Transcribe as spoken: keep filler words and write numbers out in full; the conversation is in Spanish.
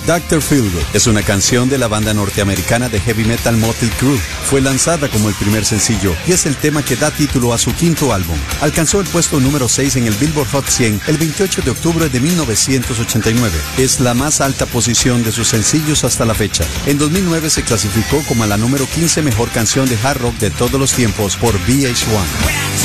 doctor Feelgood es una canción de la banda norteamericana de heavy metal Mötley Crüe. Fue lanzada como el primer sencillo y es el tema que da título a su quinto álbum. Alcanzó el puesto número seis en el Billboard Hot cien el veintiocho de octubre de mil novecientos ochenta y nueve. Es la más alta posición de sus sencillos hasta la fecha. En dos mil nueve se clasificó como la número quince mejor canción de hard rock de todos los tiempos por V H uno.